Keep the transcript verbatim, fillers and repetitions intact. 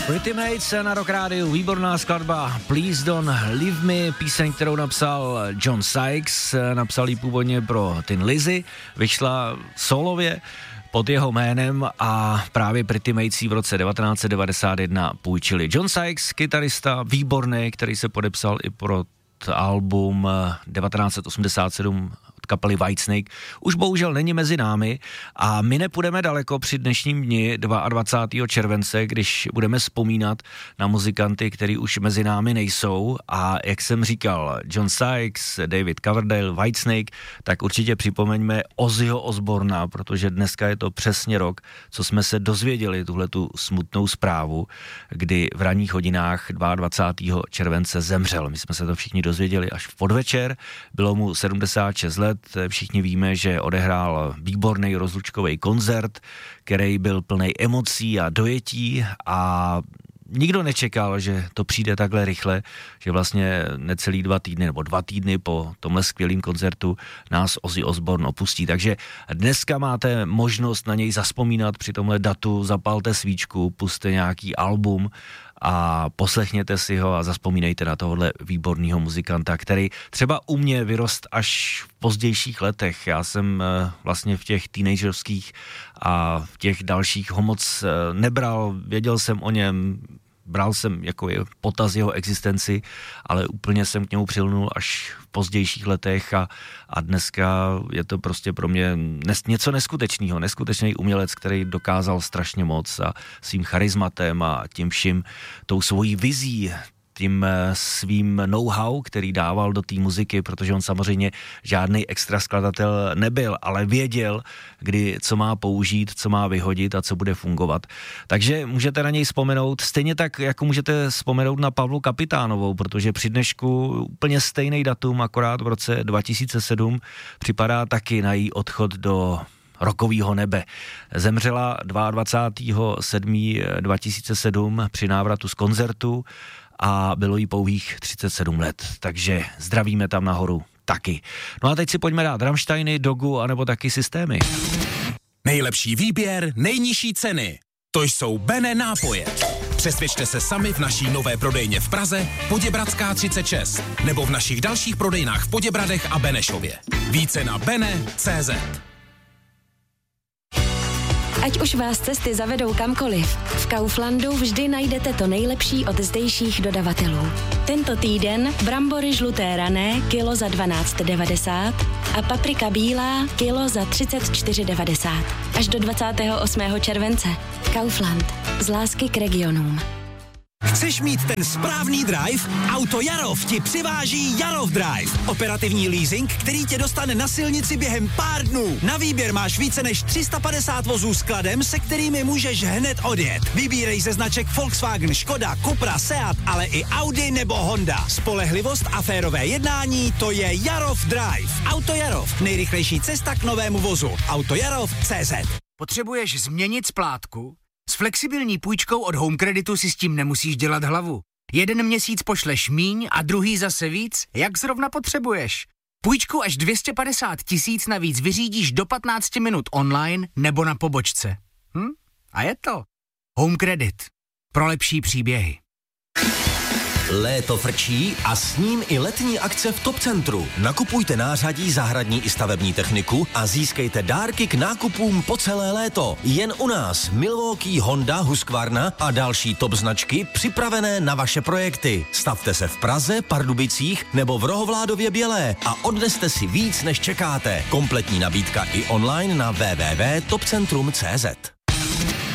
Pretty Mates na Rock Rádiu, výborná skladba Please Don't Leave Me, píseň, kterou napsal John Sykes, napsal ji původně pro Thin Lizzy, vyšla solově pod jeho jménem a právě Pretty Mates v roce devatenáct set devadesát jedna půjčili. John Sykes, kytarista, výborný, který se podepsal i pro album devatenáct set osmdesát sedm od kapely Whitesnake, už bohužel není mezi námi a my nepůjdeme daleko při dnešním dni dvacátého druhého července, když budeme vzpomínat na muzikanty, který už mezi námi nejsou a jak jsem říkal, John Sykes, David Coverdale, Whitesnake, tak určitě připomeňme Ozzyho Osborna, protože dneska je to přesně rok, co jsme se dozvěděli tuhletu smutnou zprávu, kdy v ranních hodinách dvacátého druhého července zemřel. My jsme se to všichni dozvěděli až v podvečer, bylo mu sedmdesát šest let, všichni víme, že odehrál výborný rozlučkový koncert, který byl plný emocí a dojetí a nikdo nečekal, že to přijde takhle rychle, že vlastně necelý dva týdny nebo dva týdny po tomhle skvělým koncertu nás Ozzy Osbourne opustí. Takže dneska máte možnost na něj zazpomínat při tomhle datu, zapalte svíčku, puste nějaký album a poslechněte si ho a zazpomínejte na tohohle výborného muzikanta, který třeba u mě vyrost až v pozdějších letech. Já jsem vlastně v těch teenagerských a v těch dalších ho moc nebral, věděl jsem o něm, bral jsem jako je potaz jeho existenci, ale úplně jsem k němu přilnul až v pozdějších letech a, a dneska je to prostě pro mě nes, něco neskutečného, neskutečný umělec, který dokázal strašně moc a svým charizmatem a tím vším, tou svojí vizí, tím svým know-how, který dával do té muziky, protože on samozřejmě žádný extra skladatel nebyl, ale věděl, kdy co má použít, co má vyhodit a co bude fungovat. Takže můžete na něj vzpomenout, stejně tak, jako můžete vzpomenout na Pavlu Kapitánovou, protože při dnešku úplně stejný datum, akorát v roce dva tisíce sedm, připadá taky na její odchod do rokovýho nebe. Zemřela dvacátého druhého sedmého dva tisíce sedm při návratu z koncertu a bylo jí pouhých třicet sedm let, takže zdravíme tam nahoru taky. No a teď si pojďme dát Rammsteiny, Dogu anebo taky Systémy. Nejlepší výběr, nejnižší ceny. To jsou Bene nápoje. Přesvědčte se sami v naší nové prodejně v Praze, Poděbradská třicet šest, nebo v našich dalších prodejnách v Poděbradech a Benešově. Více na bene tečka cé zet. Ať už vás cesty zavedou kamkoliv, v Kauflandu vždy najdete to nejlepší od zdejších dodavatelů. Tento týden brambory žluté rané kilo za dvanáct devadesát a paprika bílá kilo za třicet čtyři devadesát. Až do dvacátého osmého července. Kaufland. Z lásky k regionům. Chceš mít ten správný drive? Auto Jarov ti přiváží Jarov Drive. Operativní leasing, který tě dostane na silnici během pár dnů. Na výběr máš více než tři sta padesát vozů s kladem, se kterými můžeš hned odjet. Vybírej ze značek Volkswagen, Škoda, Cupra, Seat, ale i Audi nebo Honda. Spolehlivost a férové jednání, to je Jarov Drive. Auto Jarov, nejrychlejší cesta k novému vozu. Autojarov tečka cé zet. Potřebuješ změnit splátku? S flexibilní půjčkou od Home Creditu si s tím nemusíš dělat hlavu. Jeden měsíc pošleš míň a druhý zase víc, jak zrovna potřebuješ. Půjčku až dvě stě padesát tisíc navíc vyřídíš do patnáct minut online nebo na pobočce. Hm? A je to Home Credit. Pro lepší příběhy. Léto frčí a s ním i letní akce v Top Centru. Nakupujte nářadí, zahradní i stavební techniku a získejte dárky k nákupům po celé léto. Jen u nás Milwaukee, Honda, Husqvarna a další top značky připravené na vaše projekty. Stavte se v Praze, Pardubicích nebo v Rohovládově Bělé a odneste si víc, než čekáte. Kompletní nabídka i online na w w w tečka top centrum tečka cé zet.